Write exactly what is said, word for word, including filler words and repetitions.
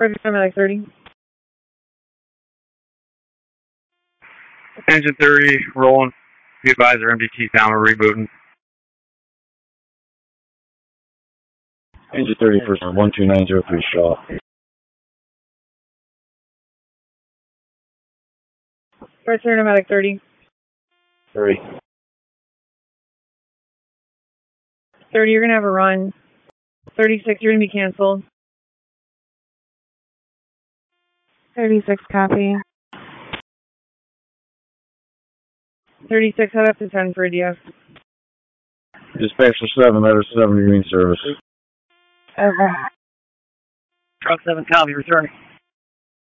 First paramedic thirty. Engine thirty, rolling. Be advised, our M D T down, we're rebooting. Engine thirty, first one, one two nine zero three, Shaw. First paramedic thirty. thirty. thirty, you're going to have a run. thirty-six, you're going to be canceled. thirty-six, copy. thirty-six, head up to ten for a D F. Dispatcher seven, letter seven, green service. Over. Truck seven, copy, returning.